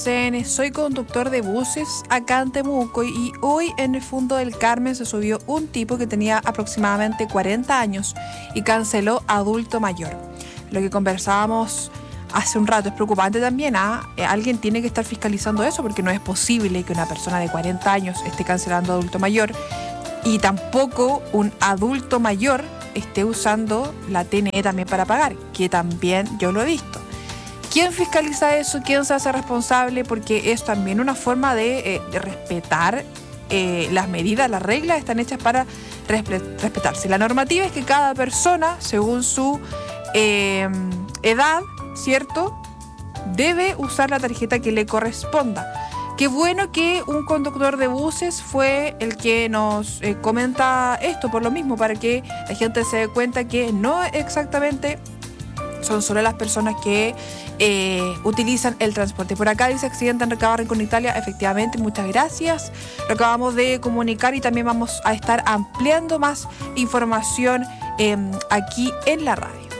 Soy conductor de buses acá en Temuco y hoy en el Fundo del Carmen se subió un tipo que tenía aproximadamente 40 años y canceló adulto mayor. Lo que conversábamos hace un rato es preocupante también. Alguien tiene que estar fiscalizando eso porque no es posible que una persona de 40 años esté cancelando adulto mayor y tampoco un adulto mayor esté usando la TNE también para pagar, que también yo lo he visto. ¿Quién fiscaliza eso? ¿Quién se hace responsable? Porque es también una forma de respetar las medidas, las reglas están hechas para respetarse. La normativa es que cada persona, según su edad, ¿cierto?, debe usar la tarjeta que le corresponda. Qué bueno que un conductor de buses fue el que nos comenta esto por lo mismo, para que la gente se dé cuenta que no exactamente son solo las personas que utilizan el transporte. Por acá dice accidente en Recabarren con Italia. Efectivamente, muchas gracias. Lo acabamos de comunicar y también vamos a estar ampliando más información aquí en la radio.